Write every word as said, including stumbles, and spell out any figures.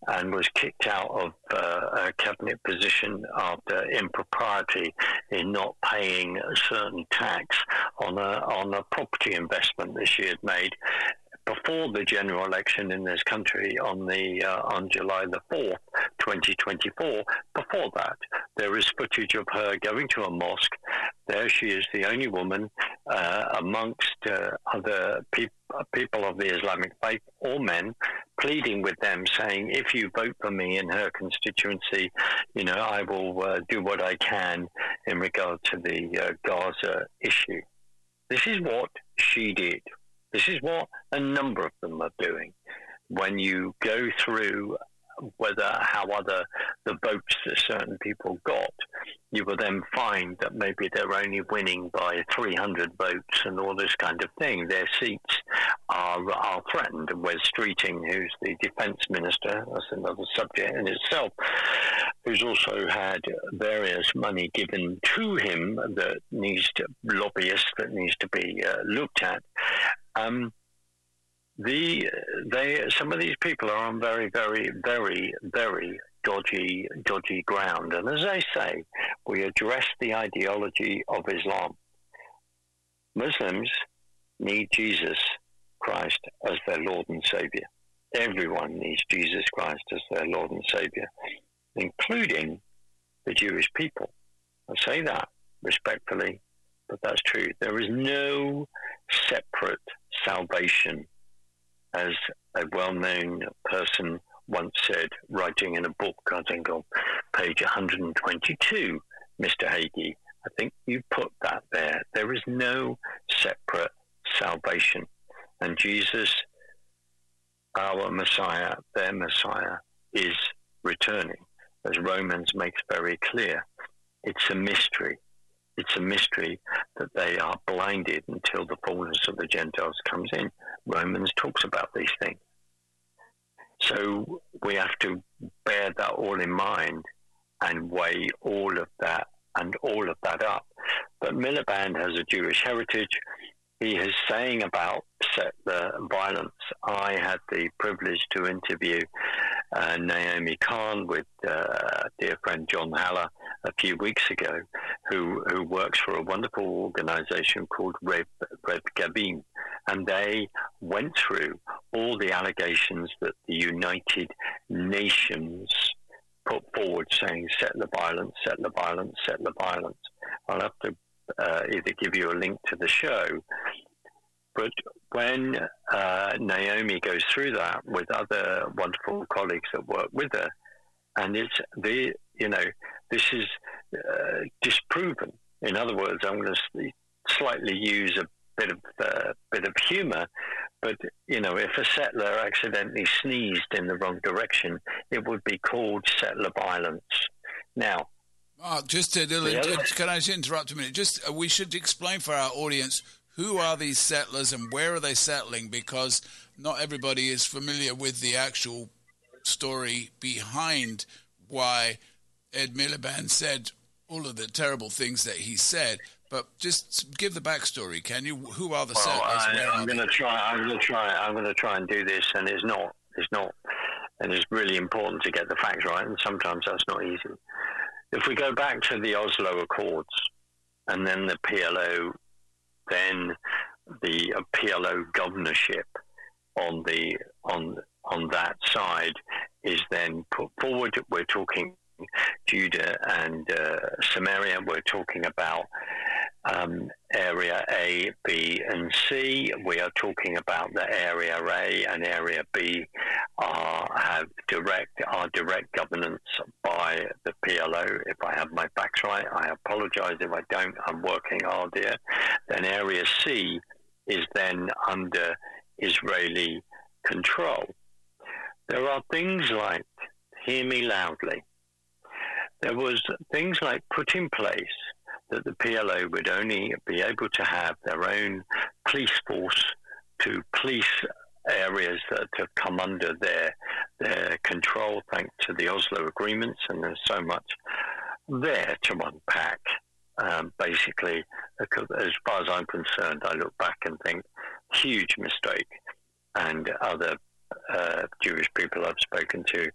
and was kicked out of uh, a cabinet position after impropriety in not paying a certain tax on a on a property investment that she had made before the general election in this country on the uh, on July the fourth, twenty twenty-four. Before that, there is footage of her going to a mosque. There she is, the only woman uh, amongst uh, other pe- people of the Islamic faith, or men, pleading with them, saying, if you vote for me in her constituency, you know, I will uh, do what I can in regard to the uh, Gaza issue. This is what she did. This is what a number of them are doing. When you go through whether how other the votes that certain people got, you will then find that maybe they're only winning by three hundred votes and all this kind of thing. Their seats are are threatened. And Wes Streeting, who's the defence minister, that's another subject in itself, who's also had various money given to him that needs to, lobbyists that needs to be uh, looked at. Um, the they some of these people are on very, very, very, very dodgy, dodgy ground. And as I say, we address the ideology of Islam. Muslims need Jesus Christ as their Lord and Savior. Everyone needs Jesus Christ as their Lord and Savior, including the Jewish people. I say that respectfully, but that's true. There is no separate salvation, as a well-known person once said, writing in a book, I think on page one hundred twenty-two, Mister Hagee. I think you put that there. There is no separate salvation. And Jesus, our Messiah, their Messiah, is returning, as Romans makes very clear. It's a mystery. It's a mystery that they are blinded until the fullness of the Gentiles comes in. Romans talks about these things. So we have to bear that all in mind and weigh all of that and all of that up. But Miliband has a Jewish heritage. He is saying about settler violence. I had the privilege to interview uh, Naomi Kahn with uh, dear friend John Haller a few weeks ago, who who works for a wonderful organization called Rev, Rev Gavin. And they went through all the allegations that the United Nations put forward, saying settler violence, settler violence, settler violence. I'll have to uh, either give you a link to the show. But when uh, Naomi goes through that with other wonderful colleagues that work with her, and it's the, you know, this is uh, disproven. In other words, I'm going to slightly use a bit of uh, bit of humour, but you know, if a settler accidentally sneezed in the wrong direction, it would be called settler violence. Now, Mark, just a little, other, can I just interrupt a minute? Just uh, we should explain for our audience, who are these settlers and where are they settling? Because not everybody is familiar with the actual story behind why Ed Miliband said all of the terrible things that he said. But just give the backstory, can you? Who are the well, settlers? I, I'm going to try. I'm going to try. I'm going to try and do this, and it's not. It's not. And it's really important to get the facts right, and sometimes that's not easy. If we go back to the Oslo Accords, and then the P L O, then the uh, P L O governorship on the on on that side is then put forward. We're talking Judah and uh, Samaria. We're talking about um, Area A, B, and C. We are talking about the Area A and Area B are have direct are direct governance by the P L O. If I have my facts right, I apologise if I don't. I'm working hard here. Then Area C is then under Israeli control. There are things like, hear me loudly, there was things like put in place that the P L O would only be able to have their own police force to police areas that have come under their their control thanks to the Oslo agreements, and there's so much there to unpack. Um, basically, as far as I'm concerned, I look back and think, huge mistake. And other uh, Jewish people I've spoken to